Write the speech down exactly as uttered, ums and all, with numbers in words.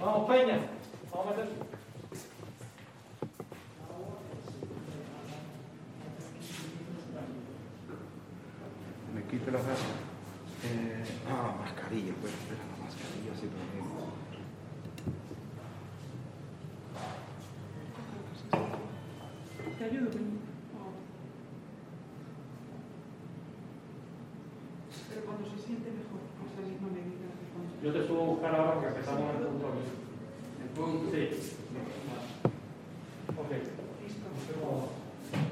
Vamos, Peña. Vamos a meter. Me quito las gafas. Eh, ah, mascarilla, pues, espera, la mascarilla, sí, también. Te ayudo, Peña. Pero cuando se siente mejor, a esa misma medida que cuando... Yo te subo a buscar ahora porque empezamos en el punto aquí. El punto. Sí. Ok. Listo. Nos vemos.